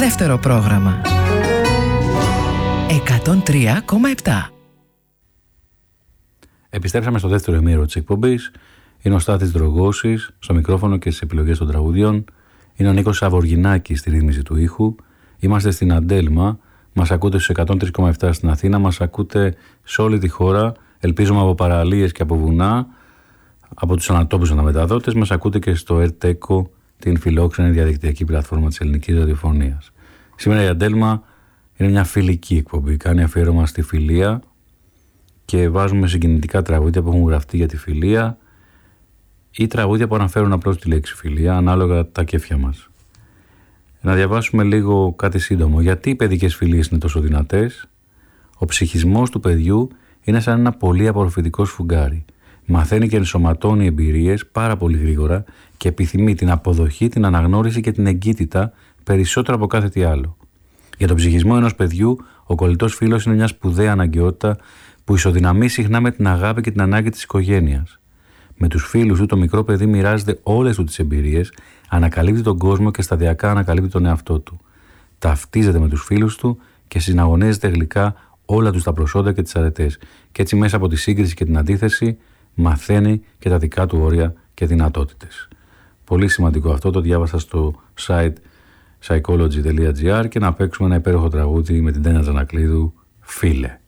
Δεύτερο πρόγραμμα 103,7. Επιστρέψαμε στο δεύτερο ημίρο της εκπομπής. Είναι ο Στάθης Δρογώσης στο μικρόφωνο και στις επιλογές των τραγουδιών. Είναι ο Νίκος Σαβοργινάκης στη ρύθμιση του ήχου. Είμαστε στην Αντέλμα. Μας ακούτε στους 103,7 στην Αθήνα. Μας ακούτε σε όλη τη χώρα. Ελπίζουμε από παραλίες και από βουνά, από τους ανατόπους αναμεταδότες. Μας ακούτε και στο ΕΡΤΕΚΟ, την φιλόξενη διαδικτυακή πλατφόρμα της ελληνικής ραδιοφωνίας. Σήμερα η Αντέλμα είναι μια φιλική εκπομπή. Κάνει αφιέρωμα στη φιλία και βάζουμε συγκινητικά τραγούδια που έχουν γραφτεί για τη φιλία ή τραγούδια που αναφέρουν απλώς τη λέξη φιλία, ανάλογα τα κέφια μας. Να διαβάσουμε λίγο κάτι σύντομο. Γιατί οι παιδικές φιλίες είναι τόσο δυνατές? Ο ψυχισμός του παιδιού είναι σαν ένα πολύ απορροφητικό σφουγγάρι. Μαθαίνει και ενσωματώνει εμπειρίες πάρα πολύ γρήγορα και επιθυμεί την αποδοχή, την αναγνώριση και την εγκύτητα περισσότερο από κάθε τι άλλο. Για τον ψυχισμό ενός παιδιού, ο κολλητός φίλος είναι μια σπουδαία αναγκαιότητα που ισοδυναμεί συχνά με την αγάπη και την ανάγκη της οικογένειας. Με τους φίλους του, το μικρό παιδί μοιράζεται όλες του τις εμπειρίες, ανακαλύπτει τον κόσμο και σταδιακά ανακαλύπτει τον εαυτό του. Ταυτίζεται με τους φίλους του και συναγωνίζεται γλυκά όλα τους τα προσόντα και τις αρετές. Και έτσι μέσα από τη σύγκριση και την αντίθεση μαθαίνει και τα δικά του όρια και δυνατότητες. Πολύ σημαντικό αυτό, το διάβασα στο site psychology.gr και να παίξουμε ένα υπέροχο τραγούδι με την Τένα Τζανακλείδου, «Φίλε».